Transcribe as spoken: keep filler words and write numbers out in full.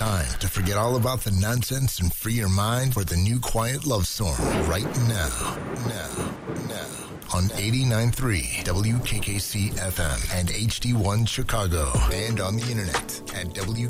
time to forget all about the nonsense and free your mind for the new quiet love storm right now. Now. Now. On eighty-nine point three W K K C F M and H D one Chicago, and on the internet at W